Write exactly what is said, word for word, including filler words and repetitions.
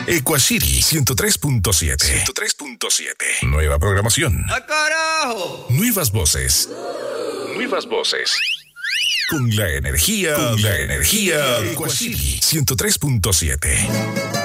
Equacity ciento tres punto siete. ciento tres punto siete. Nueva programación. ¡Ah, carajo! Nuevas voces. Nuevas voces. Con la energía, con la energía Equacity ciento tres punto siete.